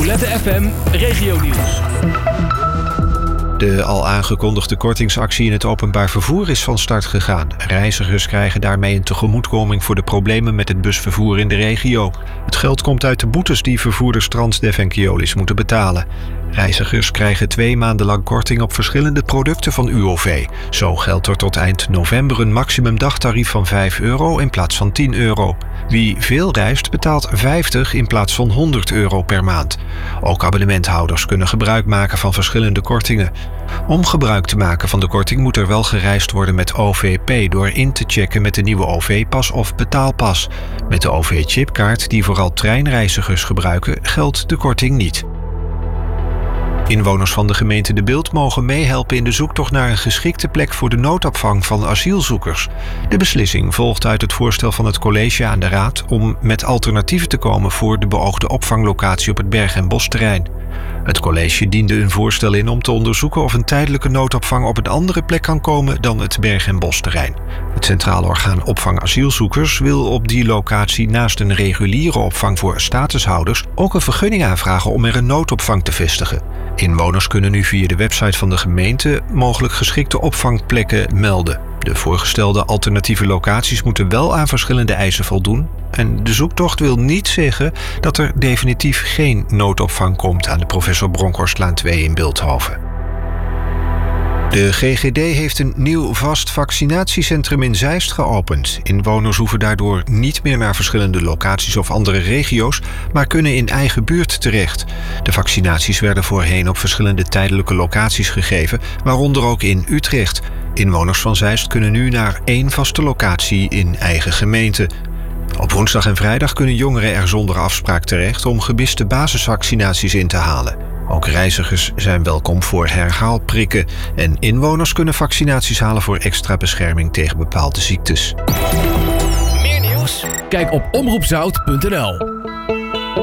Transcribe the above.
Roulette FM Regionieuws. De al aangekondigde kortingsactie in het openbaar vervoer is van start gegaan. Reizigers krijgen daarmee een tegemoetkoming voor de problemen met het busvervoer in de regio. Het geld komt uit de boetes die vervoerders Transdev en Keolis moeten betalen. Reizigers krijgen 2 maanden lang korting op verschillende producten van UOV. Zo geldt er tot eind november een maximumdagtarief van €5 in plaats van €10. Wie veel reist betaalt 50 in plaats van €100 per maand. Ook abonnementhouders kunnen gebruik maken van verschillende kortingen. Om gebruik te maken van de korting moet er wel gereisd worden met OVP door in te checken met de nieuwe OV-pas of betaalpas. Met de OV-chipkaart, die vooral treinreizigers gebruiken, geldt de korting niet. Inwoners van de gemeente De Bilt mogen meehelpen in de zoektocht naar een geschikte plek voor de noodopvang van asielzoekers. De beslissing volgt uit het voorstel van het college aan de raad om met alternatieven te komen voor de beoogde opvanglocatie op het Berg- en Bosterrein. Het college diende een voorstel in om te onderzoeken of een tijdelijke noodopvang op een andere plek kan komen dan het Berg- en Bosterrein. Het Centraal Orgaan Opvang Asielzoekers wil op die locatie naast een reguliere opvang voor statushouders ook een vergunning aanvragen om er een noodopvang te vestigen. Inwoners kunnen nu via de website van de gemeente mogelijk geschikte opvangplekken melden. De voorgestelde alternatieve locaties moeten wel aan verschillende eisen voldoen. En de zoektocht wil niet zeggen dat er definitief geen noodopvang komt aan de Professor Bronkhorstlaan 2 in Bilthoven. De GGD heeft een nieuw vast vaccinatiecentrum in Zeist geopend. Inwoners hoeven daardoor niet meer naar verschillende locaties of andere regio's, maar kunnen in eigen buurt terecht. De vaccinaties werden voorheen op verschillende tijdelijke locaties gegeven, waaronder ook in Utrecht. Inwoners van Zeist kunnen nu naar 1 vaste locatie in eigen gemeente. Op woensdag en vrijdag kunnen jongeren er zonder afspraak terecht om gemiste basisvaccinaties in te halen. Ook reizigers zijn welkom voor herhaalprikken en inwoners kunnen vaccinaties halen voor extra bescherming tegen bepaalde ziektes. Meer nieuws? Kijk op omroepzout.nl.